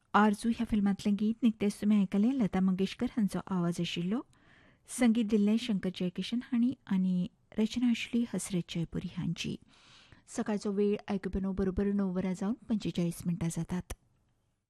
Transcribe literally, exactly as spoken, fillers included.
आरजू ह्या फिल्मांतलें गीत निकतेंच तुमी आयकलें. लता मंगेशकर हांचो आवाज आशिल्लो. संगीत दिल्लें शंकर जयकिशन हांणी आनी रचना आशिल्ली हसरत जयपुरी हांची. सकाळचो वेळ आयकुप्यानो बरोबर णव वरां जावन पंचेचाळीस मिनटां जातात.